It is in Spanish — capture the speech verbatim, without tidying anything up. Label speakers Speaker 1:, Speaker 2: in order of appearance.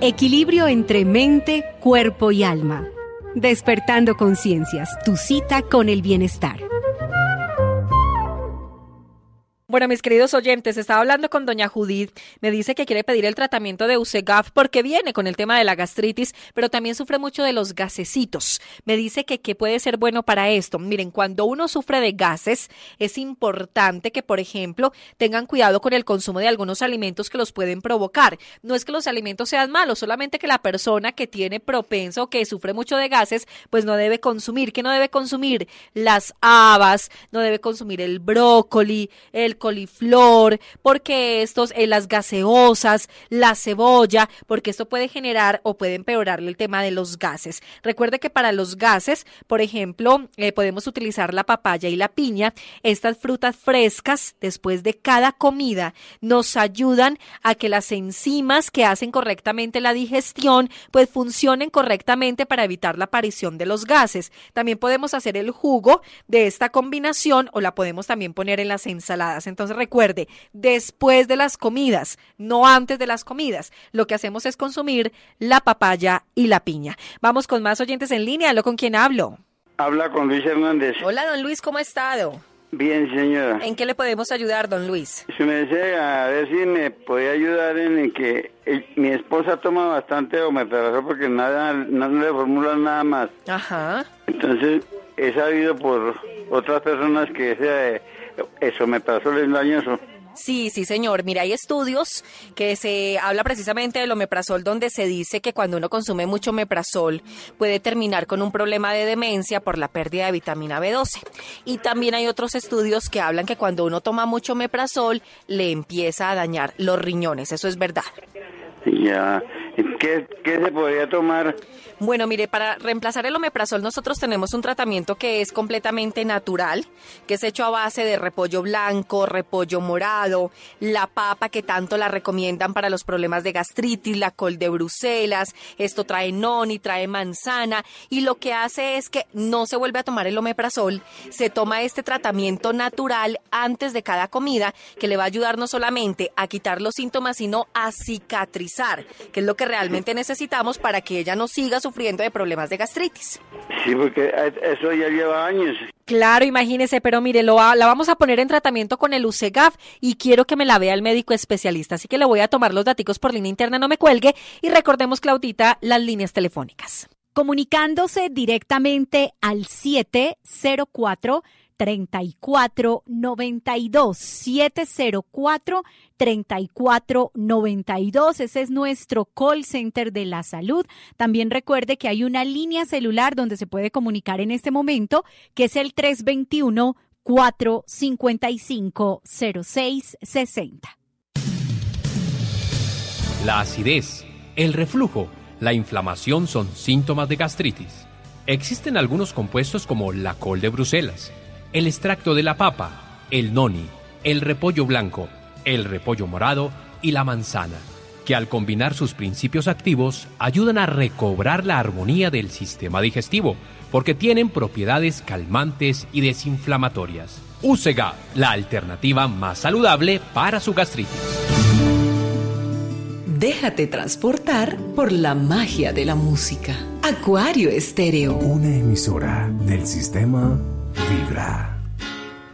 Speaker 1: Equilibrio entre mente, cuerpo y alma. Despertando conciencias, tu cita con el bienestar.
Speaker 2: Bueno, mis queridos oyentes, estaba hablando con doña Judith, me dice que quiere pedir el tratamiento de Usegaf porque viene con el tema de la gastritis, pero también sufre mucho de los gasecitos. Me dice que qué puede ser bueno para esto. Miren, cuando uno sufre de gases, es importante que, por ejemplo, tengan cuidado con el consumo de algunos alimentos que los pueden provocar. No es que los alimentos sean malos, solamente que la persona que tiene propenso o que sufre mucho de gases, pues no debe consumir. ¿Qué no debe consumir? Las habas, no debe consumir el brócoli, el coliflor, porque estos, eh, las gaseosas, la cebolla, porque esto puede generar o puede empeorarle el tema de los gases. Recuerde que para los gases, por ejemplo, eh, podemos utilizar la papaya y la piña. Estas frutas frescas, después de cada comida, nos ayudan a que las enzimas que hacen correctamente la digestión, pues funcionen correctamente para evitar la aparición de los gases. También podemos hacer el jugo de esta combinación o la podemos también poner en las ensaladas. Entonces recuerde, después de las comidas, no antes de las comidas, lo que hacemos es consumir la papaya y la piña. Vamos con más oyentes en línea. ¿Con quién hablo?
Speaker 3: Habla con Luis Hernández.
Speaker 2: Hola, don Luis, ¿cómo ha estado?
Speaker 3: Bien, señora.
Speaker 2: ¿En qué le podemos ayudar, don Luis?
Speaker 3: Si me desea, a ver si me podía ayudar en que el, mi esposa toma bastante omeprazol porque nada, no le formulan nada más.
Speaker 2: Ajá.
Speaker 3: Entonces, he sabido por otras personas que ese eso omeprazol es dañoso.
Speaker 2: Sí, sí, señor. Mira, hay estudios que se habla precisamente del omeprazol, donde se dice que cuando uno consume mucho omeprazol puede terminar con un problema de demencia por la pérdida de vitamina B doce. Y también hay otros estudios que hablan que cuando uno toma mucho omeprazol le empieza a dañar los riñones. Eso es verdad.
Speaker 3: Ya. ¿Qué, qué se podría tomar?
Speaker 2: Bueno, mire, para reemplazar el omeprazol nosotros tenemos un tratamiento que es completamente natural, que es hecho a base de repollo blanco, repollo morado, la papa que tanto la recomiendan para los problemas de gastritis, la col de Bruselas, esto trae noni, trae manzana, y lo que hace es que no se vuelve a tomar el omeprazol, se toma este tratamiento natural antes de cada comida, que le va a ayudar no solamente a quitar los síntomas, sino a cicatrizar, que es lo que realmente necesitamos para que ella no siga sufriendo de problemas de gastritis.
Speaker 3: Sí, porque eso ya lleva años.
Speaker 2: Claro, imagínese, pero mire, lo va, la vamos a poner en tratamiento con el Usegaf y quiero que me la vea el médico especialista, así que le voy a tomar los daticos por línea interna, no me cuelgue, y recordemos, Claudita, las líneas telefónicas.
Speaker 1: Comunicándose directamente al siete cero cuatro, tres cuatro nueve dos, siete cero cuatro, tres cuatro nueve dos. Ese es nuestro call center de la salud. También recuerde que hay una línea celular donde se puede comunicar en este momento, que es el tres dos uno, cuatro cinco cinco, cero seis seis cero.
Speaker 4: La acidez, el reflujo, la inflamación son síntomas de gastritis. Existen algunos compuestos como la col de Bruselas, el extracto de la papa, el noni, el repollo blanco, el repollo morado y la manzana, que al combinar sus principios activos ayudan a recobrar la armonía del sistema digestivo, porque tienen propiedades calmantes y desinflamatorias. Usegaf, la alternativa más saludable para su gastritis.
Speaker 5: Déjate transportar por la magia de la música. Acuario Estéreo.
Speaker 6: Una emisora del sistema Vibra.